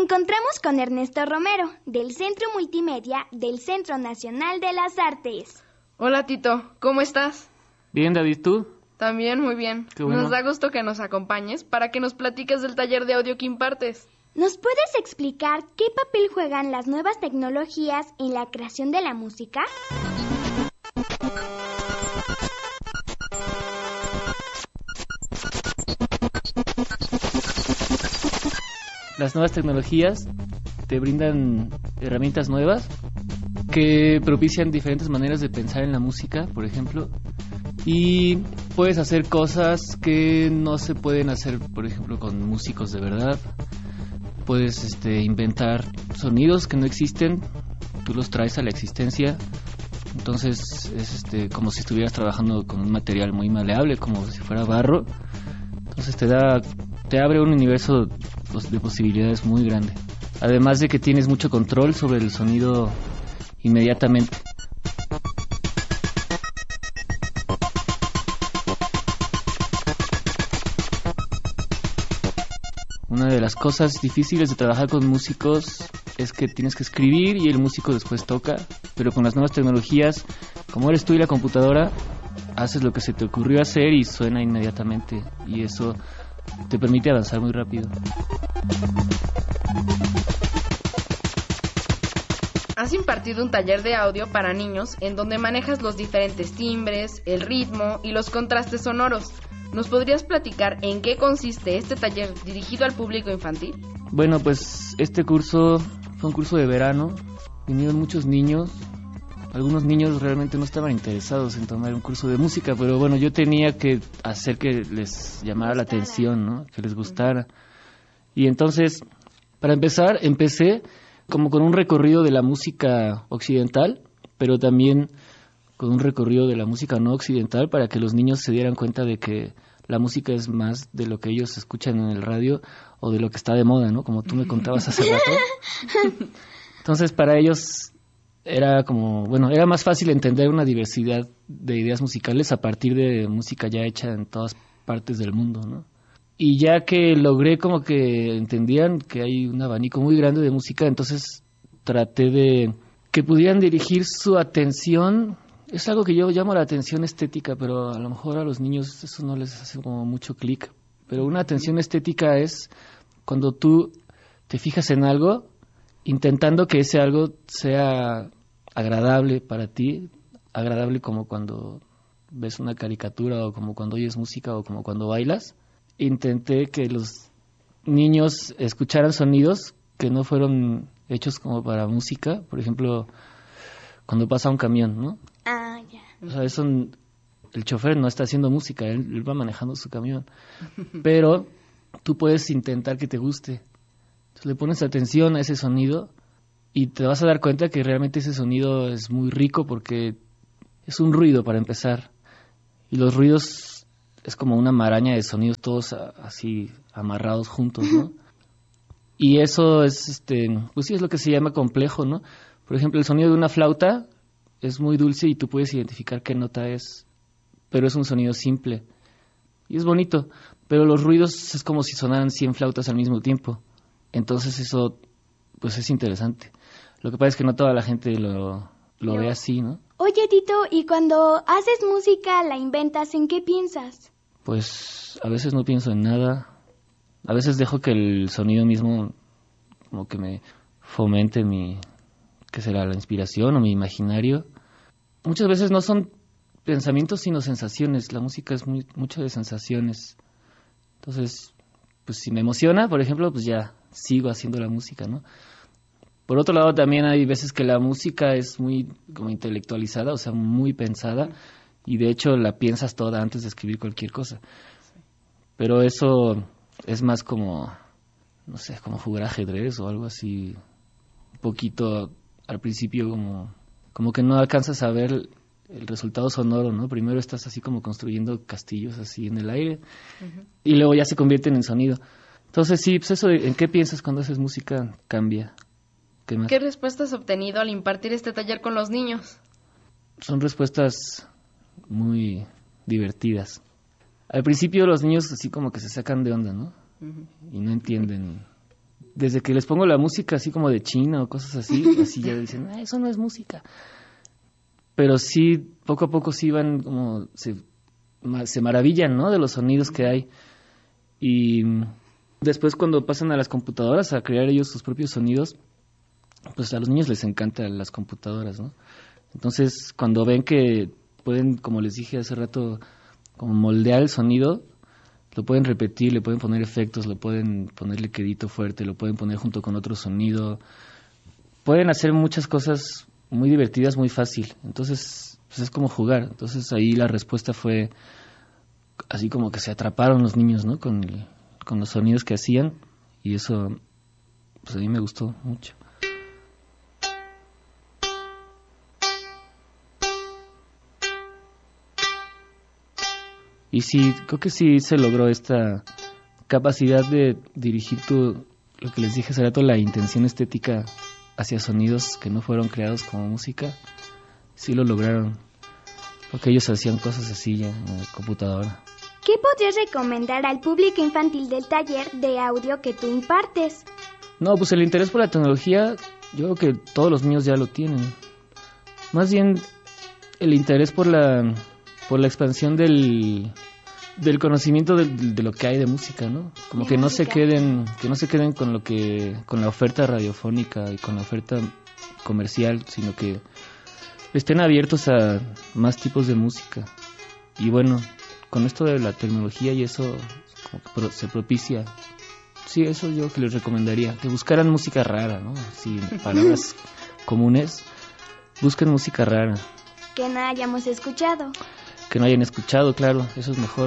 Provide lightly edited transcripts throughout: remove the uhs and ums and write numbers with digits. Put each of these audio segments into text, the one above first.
encontramos con Ernesto Romero, del Centro Multimedia del Centro Nacional de las Artes. Hola Tito, ¿cómo estás? Bien, David, ¿tú? También muy bien. Qué bueno. Nos da gusto que nos acompañes para que nos platiques del taller de audio que impartes. ¿Nos puedes explicar qué papel juegan las nuevas tecnologías en la creación de la música? Las nuevas tecnologías te brindan herramientas nuevas que propician diferentes maneras de pensar en la música, por ejemplo, y puedes hacer cosas que no se pueden hacer, por ejemplo, con músicos de verdad. Puedes inventar sonidos que no existen, tú los traes a la existencia. Entonces es como si estuvieras trabajando con un material muy maleable, como si fuera barro. Entonces te abre un universo de posibilidades muy grande. Además de que tienes mucho control sobre el sonido inmediatamente. Una de las cosas difíciles de trabajar con músicos es que tienes que escribir y el músico después toca, pero con las nuevas tecnologías, como eres tú y la computadora, haces lo que se te ocurrió hacer y suena inmediatamente, y eso te permite avanzar muy rápido. Has impartido un taller de audio para niños en donde manejas los diferentes timbres, el ritmo y los contrastes sonoros. ¿Nos podrías platicar en qué consiste este taller dirigido al público infantil? Bueno, pues este curso fue un curso de verano. Vinieron muchos niños. Algunos niños realmente no estaban interesados en tomar un curso de música, pero bueno, yo tenía que hacer que les llamara la atención, ¿no? Que les gustara. Y entonces, para empezar, empecé como con un recorrido de la música occidental, pero también con un recorrido de la música no occidental para que los niños se dieran cuenta de que la música es más de lo que ellos escuchan en el radio o de lo que está de moda, ¿no? Como tú me contabas hace rato. Entonces, para ellos era era más fácil entender una diversidad de ideas musicales a partir de música ya hecha en todas partes del mundo, ¿no? Y ya que logré como que entendían que hay un abanico muy grande de música, entonces traté de que pudieran dirigir su atención. Es algo que yo llamo la atención estética, pero a lo mejor a los niños eso no les hace como mucho clic. Pero una atención estética es cuando tú te fijas en algo, intentando que ese algo sea agradable para ti, agradable como cuando ves una caricatura o como cuando oyes música o como cuando bailas. Intenté que los niños escucharan sonidos que no fueron hechos como para música, por ejemplo, cuando pasa un camión, ¿no? Ah, ya. O sea, el chofer no está haciendo música, él va manejando su camión, pero tú puedes intentar que te guste. Entonces le pones atención a ese sonido y te vas a dar cuenta que realmente ese sonido es muy rico porque es un ruido para empezar. Y los ruidos es como una maraña de sonidos todos así amarrados juntos, ¿no? Y eso es, pues sí, es lo que se llama complejo, ¿no? Por ejemplo, el sonido de una flauta es muy dulce y tú puedes identificar qué nota es, pero es un sonido simple. Y es bonito, pero los ruidos es como si sonaran 100 flautas al mismo tiempo. Entonces eso, pues es interesante. Lo que pasa es que no toda la gente lo ve así, ¿no? Oye, Tito, ¿y cuando haces música, la inventas, en qué piensas? Pues a veces no pienso en nada. A veces dejo que el sonido mismo como que me fomente ¿qué será? La inspiración o mi imaginario. Muchas veces no son pensamientos sino sensaciones. La música es mucho de sensaciones. Entonces, pues si me emociona, por ejemplo, pues ya sigo haciendo la música, ¿no? Por otro lado, también hay veces que la música es muy como intelectualizada, o sea, muy pensada, y de hecho la piensas toda antes de escribir cualquier cosa. Pero eso es más como, no sé, como jugar ajedrez o algo así, un poquito al principio como que no alcanzas a ver el resultado sonoro, ¿no? Primero estás así como construyendo castillos así en el aire, y luego ya se convierten en sonido. Entonces sí, pues eso, ¿en qué piensas cuando haces música? Cambia. ¿Qué respuestas has obtenido al impartir este taller con los niños? Son respuestas muy divertidas. Al principio los niños así como que se sacan de onda, ¿no? Y no entienden desde que les pongo la música así como de China o cosas así, así ya dicen, eso no es música. Pero sí, poco a poco sí van como, se maravillan, ¿no? De los sonidos que hay. Y después cuando pasan a las computadoras a crear ellos sus propios sonidos, pues a los niños les encantan las computadoras, ¿no? Entonces, cuando ven que pueden, como les dije hace rato, como moldear el sonido, lo pueden repetir, le pueden poner efectos, le pueden ponerle quedito fuerte, lo pueden poner junto con otro sonido. Pueden hacer muchas cosas muy divertidas, muy fácil. Entonces, pues es como jugar. Entonces ahí la respuesta fue así como que se atraparon los niños, ¿no? Con los sonidos que hacían, y eso pues a mí me gustó mucho. Y sí, creo que sí se logró esta capacidad de dirigir lo que les dije hace rato, la intención estética hacia sonidos que no fueron creados como música. Sí lo lograron, porque ellos hacían cosas así ya en la computadora. ¿Qué podrías recomendar al público infantil del taller de audio que tú impartes? No, pues el interés por la tecnología, yo creo que todos los niños ya lo tienen. Más bien el interés por la expansión del conocimiento de lo que hay de música, ¿no? Como que no se queden con la oferta radiofónica y con la oferta comercial, sino que estén abiertos a más tipos de música. Y bueno, con esto de la tecnología y eso como que se propicia. Sí, eso yo que les recomendaría, que buscaran música rara, ¿no? Así, palabras comunes, busquen música rara. Que no hayamos escuchado. Que no hayan escuchado, claro, eso es mejor.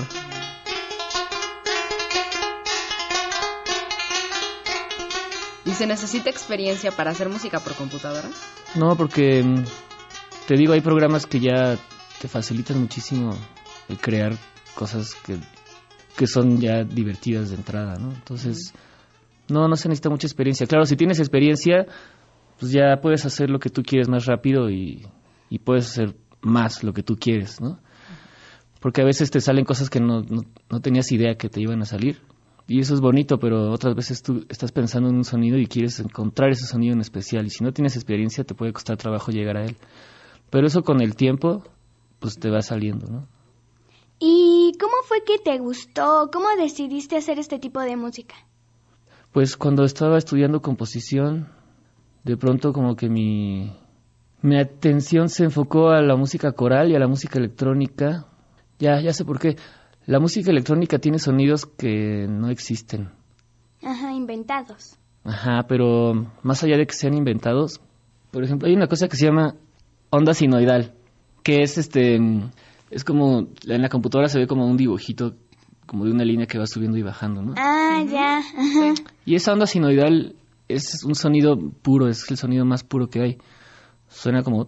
¿Y se necesita experiencia para hacer música por computadora? No, porque te digo, hay programas que ya te facilitan muchísimo el crear cosas que son ya divertidas de entrada, ¿no? Entonces, no se necesita mucha experiencia. Claro, si tienes experiencia, pues ya puedes hacer lo que tú quieres más rápido y puedes hacer más lo que tú quieres, ¿no? Porque a veces te salen cosas que no tenías idea que te iban a salir. Y eso es bonito, pero otras veces tú estás pensando en un sonido y quieres encontrar ese sonido en especial. Y si no tienes experiencia, te puede costar trabajo llegar a él. Pero eso con el tiempo, pues te va saliendo, ¿no? ¿Y cómo fue que te gustó? ¿Cómo decidiste hacer este tipo de música? Pues cuando estaba estudiando composición, de pronto como que mi atención se enfocó a la música coral y a la música electrónica. Ya sé por qué. La música electrónica tiene sonidos que no existen. Ajá, inventados. Ajá, pero más allá de que sean inventados, por ejemplo, hay una cosa que se llama onda sinoidal, que es es como, en la computadora se ve como un dibujito, como de una línea que va subiendo y bajando, ¿no? Ah, ya. Ajá. Y esa onda sinoidal es un sonido puro, es el sonido más puro que hay. Suena como...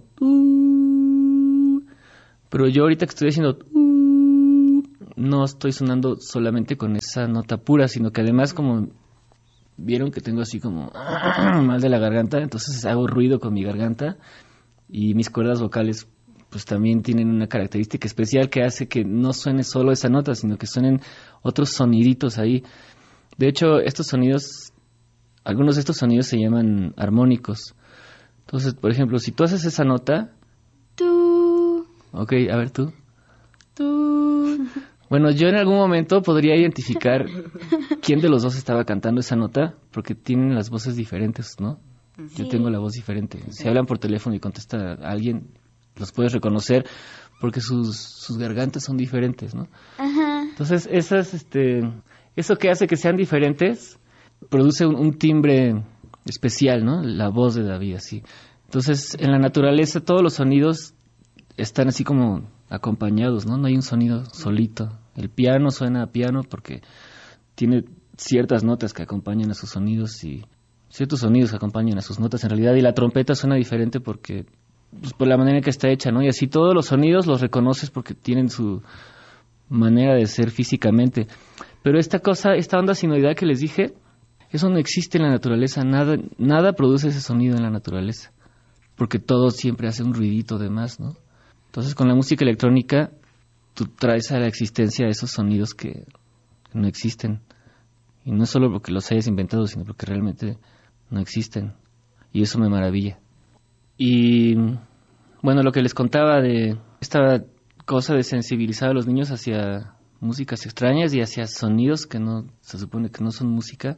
Pero yo ahorita que estoy haciendo... no estoy sonando solamente con esa nota pura, sino que además como... vieron que tengo así como... mal de la garganta, entonces hago ruido con mi garganta y mis cuerdas vocales pues también tienen una característica especial que hace que no suene solo esa nota, sino que suenen otros soniditos ahí. De hecho, algunos de estos sonidos se llaman armónicos. Entonces, por ejemplo, si tú haces esa nota... Tú. Ok, a ver tú. Tú. Bueno, yo en algún momento podría identificar quién de los dos estaba cantando esa nota, porque tienen las voces diferentes, ¿no? Sí. Yo tengo la voz diferente. Si hablan por teléfono y contesta a alguien, los puedes reconocer porque sus gargantas son diferentes, ¿no? Ajá. Entonces, eso que hace que sean diferentes produce un timbre especial, ¿no? La voz de David, así. Entonces, en la naturaleza todos los sonidos están así como acompañados, ¿no? No hay un sonido solito. El piano suena a piano porque tiene ciertas notas que acompañan a sus sonidos y ciertos sonidos que acompañan a sus notas en realidad, y la trompeta suena diferente porque pues, por la manera en que está hecha, ¿no? Y así todos los sonidos los reconoces porque tienen su manera de ser físicamente. Pero esta onda sinoidal que les dije, eso no existe en la naturaleza, nada produce ese sonido en la naturaleza, porque todo siempre hace un ruidito de más, ¿no? Entonces con la música electrónica tú traes a la existencia esos sonidos que no existen Y no es solo porque los hayas inventado, sino porque realmente no existen. Y eso me maravilla. Y bueno, lo que les contaba de esta cosa de sensibilizar a los niños hacia músicas extrañas y hacia sonidos que no se supone que no son música.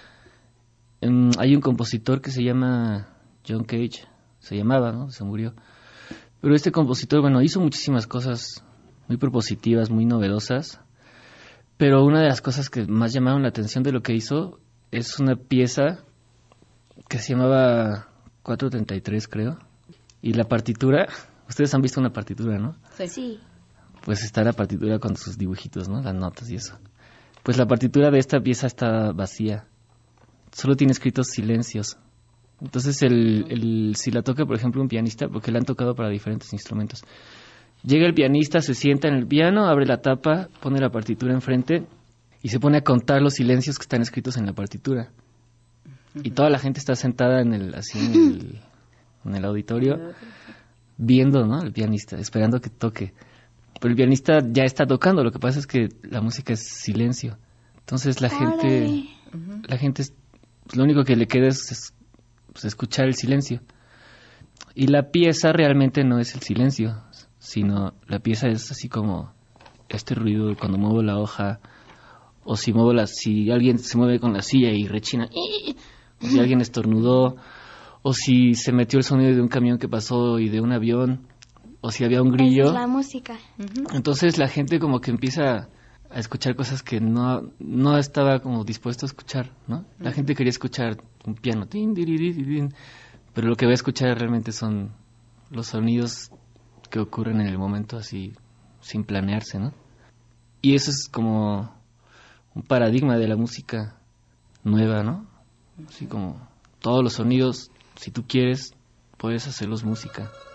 Hay un compositor que se llama John Cage, se llamaba, ¿no? Se murió. Pero este compositor, bueno, hizo muchísimas cosas muy propositivas, muy novedosas. Pero una de las cosas que más llamaron la atención de lo que hizo es una pieza que se llamaba 433, creo. Y la partitura, ustedes han visto una partitura, ¿no? Sí. Pues está la partitura con sus dibujitos, ¿no? Las notas y eso. Pues la partitura de esta pieza está vacía. Solo tiene escritos silencios. Entonces, si la toca, por ejemplo, un pianista, porque la han tocado para diferentes instrumentos. Llega el pianista, se sienta en el piano, abre la tapa, pone la partitura enfrente y se pone a contar los silencios que están escritos en la partitura. Y toda la gente está sentada en el auditorio viendo, ¿no? Al pianista, esperando que toque. Pero el pianista ya está tocando, lo que pasa es que la música es silencio. Entonces la gente, pues, lo único que le queda es escuchar el silencio. Y la pieza realmente no es el silencio, sino la pieza es así como este ruido de cuando muevo la hoja, o si alguien se mueve con la silla y rechina, o si alguien estornudó, o si se metió el sonido de un camión que pasó y de un avión, o si había un grillo. Esa es la música. Entonces la gente como que empieza a escuchar cosas que no estaba como dispuesto a escuchar, ¿no? La gente quería escuchar un piano, tin, diriri, tin, pero lo que va a escuchar realmente son los sonidos que ocurren en el momento así, sin planearse, ¿no? Y eso es como un paradigma de la música nueva, ¿no? Así como todos los sonidos, si tú quieres, puedes hacerlos música.